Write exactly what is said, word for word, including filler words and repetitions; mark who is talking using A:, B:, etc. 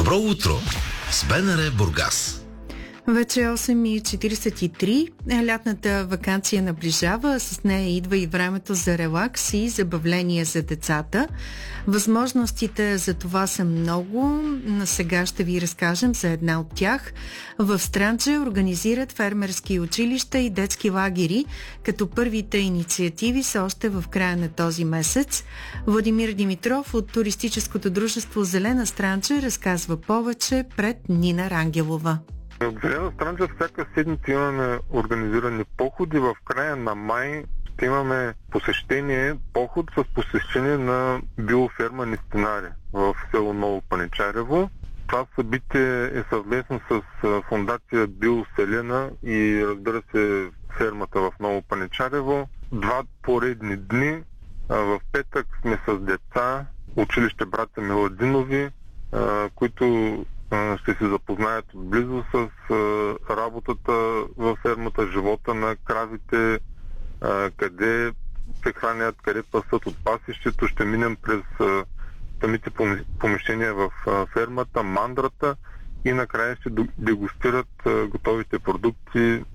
A: Добро утро с БНР Бургас.
B: Вече е осем и четиридесет и три. Лятната ваканция наближава, с нея идва и времето за релакс и забавление за децата. Възможностите за това са много. Сега ще ви разкажем за една от тях. В Странджа организират фермерски училища и детски лагери, като първите инициативи са още в края на този месец. Владимир Димитров от туристическото дружество Зелена Странджа разказва повече пред Нина Рангелова.
C: В Зелена Странджа всяка седмица имаме организирани походи. В края на май ще имаме посещение, поход с посещение на биоферма Нестинари в село Ново Паничарево. Това събитие е съвместно с фондация Биоселена и, разбира се, фермата в Ново Паничарево. Два поредни дни. В петък сме с деца, училище братя Миладинови, които ще се запознаят отблизо с работата във фермата, живота на кравите, къде се хранят, къде пасат от пасището. Ще минем през самите помещения в фермата, мандрата и накрая ще дегустират готовите продукти